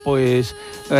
pues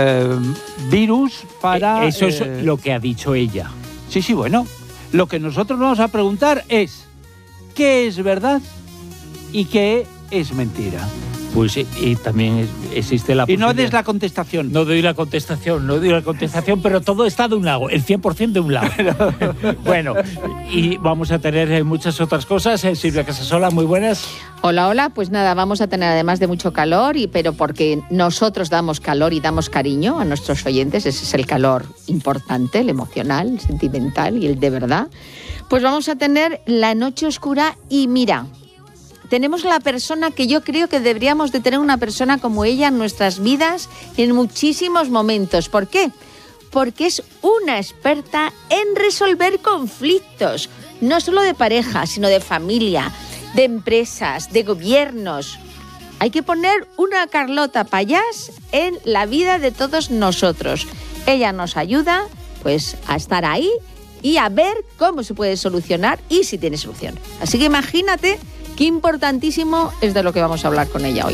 virus para... Eso es lo que ha dicho ella. Sí, bueno. Lo que nosotros vamos a preguntar es ¿qué es verdad y qué es mentira? Pues y también existe la posibilidad. Y no des la contestación. No doy la contestación, pero todo está de un lado, el 100% de un lado. Bueno, y vamos a tener muchas otras cosas. Silvia Casasola, muy buenas. Hola, pues nada, vamos a tener además de mucho calor, pero porque nosotros damos calor y damos cariño a nuestros oyentes, ese es el calor importante, el emocional, el sentimental y el de verdad, pues vamos a tener la noche oscura y mira... Tenemos la persona que yo creo que deberíamos de tener una persona como ella en nuestras vidas en muchísimos momentos. ¿Por qué? Porque es una experta en resolver conflictos, no solo de pareja, sino de familia, de empresas, de gobiernos. Hay que poner una Carlota Payás en la vida de todos nosotros. Ella nos ayuda pues a estar ahí y a ver cómo se puede solucionar y si tiene solución. Así que imagínate qué importantísimo es de lo que vamos a hablar con ella hoy.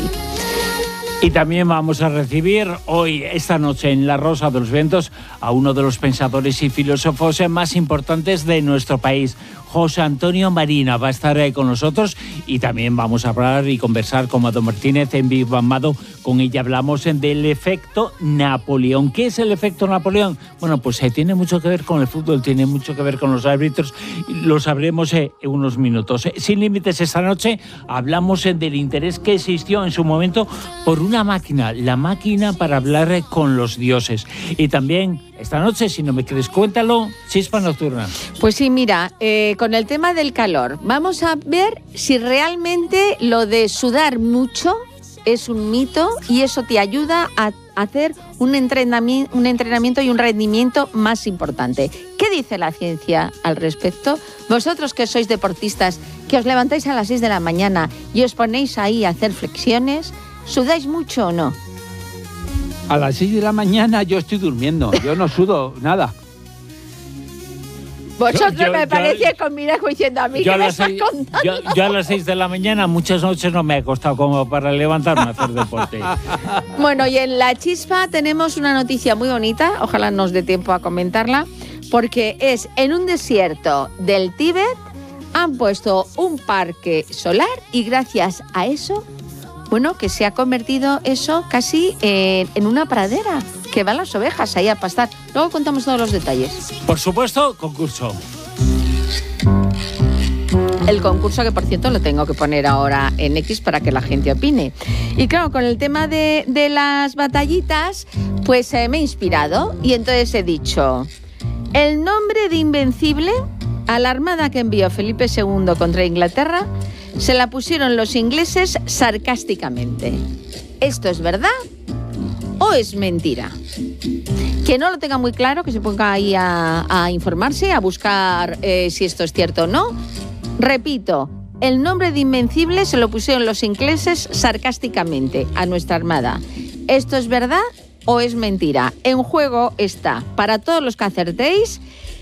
Y también vamos a recibir hoy, esta noche, en La Rosa de los Vientos, a uno de los pensadores y filósofos más importantes de nuestro país, José Antonio Marina. Va a estar con nosotros y también vamos a hablar y conversar con Mado Martínez en Viva Amado. Con ella hablamos del efecto Napoleón. ¿Qué es el efecto Napoleón? Bueno, pues tiene mucho que ver con el fútbol, tiene mucho que ver con los árbitros. Lo sabremos en unos minutos. Sin límites, esta noche hablamos del interés que existió en su momento por una máquina, la máquina para hablar con los dioses. Y también esta noche, si no me crees, cuéntalo, Chispa Nocturna. Pues sí, mira, con el tema del calor, vamos a ver si realmente lo de sudar mucho es un mito y eso te ayuda a hacer un entrenamiento y un rendimiento más importante. ¿Qué dice la ciencia al respecto? Vosotros que sois deportistas, que os levantáis a las 6 de la mañana y os ponéis ahí a hacer flexiones, ¿sudáis mucho o no? A las 6 de la mañana yo estoy durmiendo, yo no sudo nada. Vosotros me parece con miras diciendo a mí que me estás contando. Yo a las 6 de la mañana muchas noches no me he acostado como para levantarme a hacer deporte. Bueno, y en La Chispa tenemos una noticia muy bonita, ojalá nos dé tiempo a comentarla, porque es en un desierto del Tíbet, han puesto un parque solar y gracias a eso, bueno, que se ha convertido eso casi en una pradera, que van las ovejas ahí a pastar. Luego contamos todos los detalles. Por supuesto, concurso. El concurso que, por cierto, lo tengo que poner ahora en X para que la gente opine. Y claro, con el tema de las batallitas, pues me he inspirado y entonces he dicho, el nombre de Invencible a la armada que envió Felipe II contra Inglaterra se la pusieron los ingleses sarcásticamente. ¿Esto es verdad o es mentira? Que no lo tenga muy claro, que se ponga ahí a informarse, a buscar si esto es cierto o no. Repito, el nombre de Invencible se lo pusieron los ingleses sarcásticamente a nuestra armada. ¿Esto es verdad o es mentira? En juego está, para todos los que acertéis,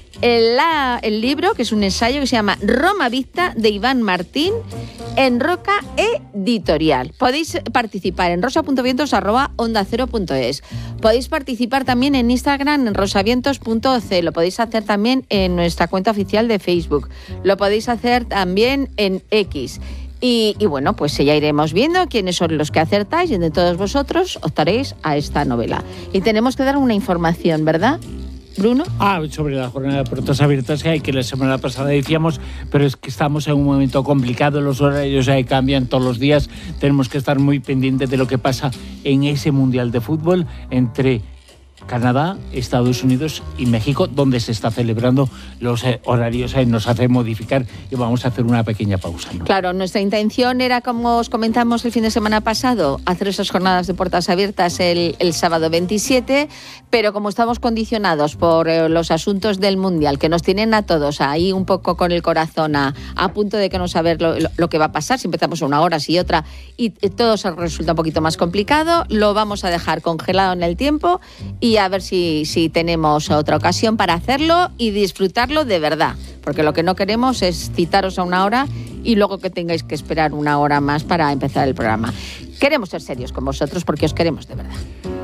el libro, que es un ensayo que se llama Roma Victa, de Iván Martín, en Roca Editorial. Podéis participar en rosa.vientos@ondacero.es. Podéis participar también en Instagram en rosavientos.c. Lo podéis hacer también en nuestra cuenta oficial de Facebook. Lo podéis hacer también en X. Y bueno, pues ya iremos viendo quiénes son los que acertáis y de todos vosotros optaréis a esta novela. Y tenemos que dar una información, ¿verdad, Bruno? Sobre la jornada de puertas abiertas que la semana pasada decíamos, pero es que estamos en un momento complicado, los horarios cambian todos los días, tenemos que estar muy pendientes de lo que pasa en ese Mundial de Fútbol entre Canadá, Estados Unidos y México, donde se está celebrando. Los horarios nos hace modificar y vamos a hacer una pequeña pausa, ¿no? Claro, nuestra intención era, como os comentamos el fin de semana pasado, hacer esas jornadas de puertas abiertas el sábado 27, pero como estamos condicionados por los asuntos del Mundial, que nos tienen a todos ahí un poco con el corazón a punto de que no saber lo que va a pasar, si empezamos a una hora, si otra, y todo se resulta un poquito más complicado, lo vamos a dejar congelado en el tiempo y a ver si tenemos otra ocasión para hacerlo y disfrutarlo de verdad, porque lo que no queremos es citaros a una hora y luego que tengáis que esperar una hora más para empezar el programa. Queremos ser serios con vosotros porque os queremos de verdad.